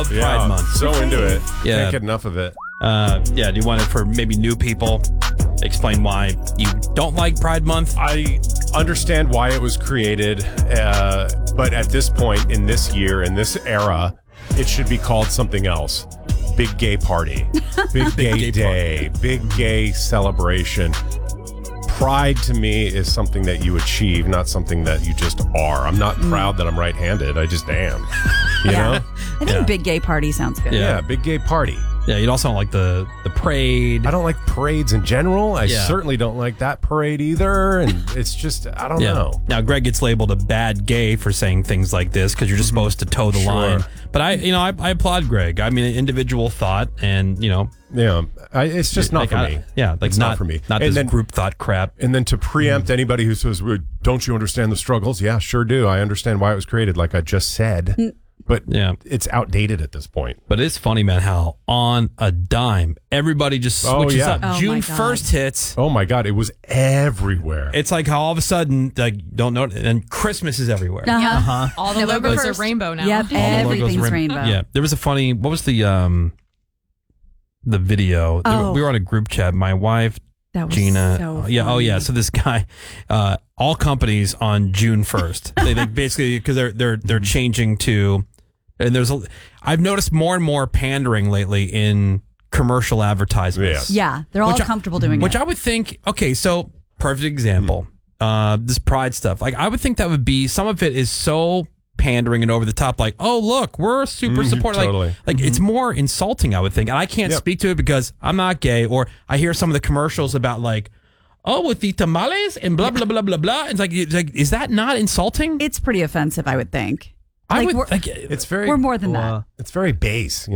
love Pride Month. So into it. Yeah. Can't get enough of it. Yeah, do you want it for maybe new people? Explain why you don't like Pride Month? I understand why it was created, but at this point in this year, in this era, it should be called something else. Big gay party, big gay day, big gay celebration. Pride to me is something that you achieve, not something that you just are. I'm not proud that I'm right-handed. I just am. You know? I think big gay party sounds good. Yeah, big gay party. Yeah, you also don't like the parade. I don't like parades in general. I Yeah. certainly don't like that parade either. And it's just, I don't know. Now, Greg gets labeled a bad gay for saying things like this because you're just supposed to toe the line. But I applaud Greg. I mean, individual thought, and Yeah, it's just not for me. Yeah, like it's not for me. Not And this then- group thought crap. And then to preempt anybody who says, "Well, don't you understand the struggles?" Yeah, sure do. I understand why it was created, like I just said. But it's outdated at this point. But it's funny, man, how on a dime everybody just switches up. Oh, June my God. 1st hits. Oh my God, it was everywhere. It's like how all of a sudden, like, don't know, and Christmas is everywhere. All the November logos are 1st. rainbow now. Yep, All the logos everything's rainbow. Yeah, there was a funny. What was the video? Oh. We were on a group chat. My wife, That was Gina. so Yeah. Oh, yeah. funny. So this guy, all companies on June 1st, they basically because they're changing to, and I've noticed more and more pandering lately in commercial advertisements. Yeah, they're all comfortable doing Which it. I would think, okay, so perfect example, this Pride stuff. Like I would think that would be, some of it is so pandering and over the top, like, oh, look, we're super supportive. totally. Like it's more insulting, I would think. And I can't speak to it because I'm not gay, or I hear some of the commercials about like, oh, with the tamales and blah, blah, blah, blah, blah. It's like, is that not insulting? It's pretty offensive, I would think. I Like, would we're- like It's very. We're more than that. It's very base.